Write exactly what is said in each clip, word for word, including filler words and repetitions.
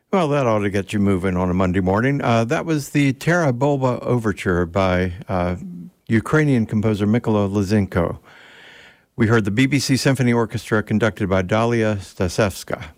Well, that ought to get you moving on a Monday morning. Uh, that was the Terra Bulba Overture by uh, Ukrainian composer Mykola Lysenko. We heard the B B C Symphony Orchestra conducted by Dalia Stasevska.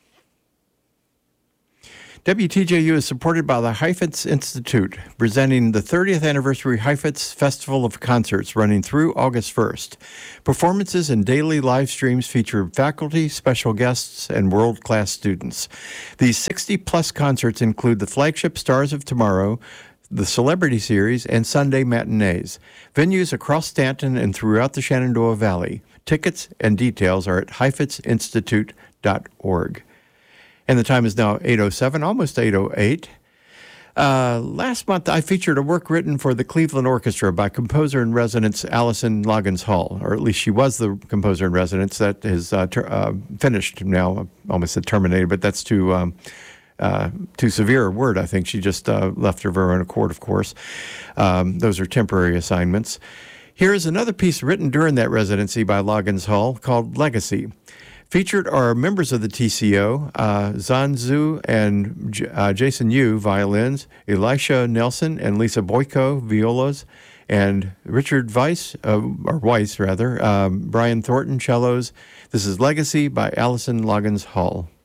W T J U is supported by the Heifetz Institute, presenting the thirtieth anniversary Heifetz Festival of Concerts running through August first. Performances and daily live streams feature faculty, special guests, and world-class students. These sixty-plus concerts include the flagship Stars of Tomorrow, the Celebrity Series, and Sunday matinees. Venues across Stanton and throughout the Shenandoah Valley. Tickets and details are at heifetz institute dot org. And the time is now eight oh seven, almost eight oh eight. Uh, last month, I featured a work written for the Cleveland Orchestra by composer-in-residence Allison Loggins Hall, or at least she was the composer-in-residence. That is uh, ter- uh, finished now, almost said terminated, but that's too, um, uh, too severe a word, I think. She just uh, left of her own accord, of course. Um, those are temporary assignments. Here is another piece written during that residency by Loggins Hall called Legacy. Featured are members of the T C O, uh, Zan Zhu and J- uh, Jason Yu, violins, Elisha Nelson and Lisa Boyko, violas, and Richard Weiss, uh, or Weiss rather, um, Brian Thornton, cellos. This is Legacy by Allison Loggins Hall.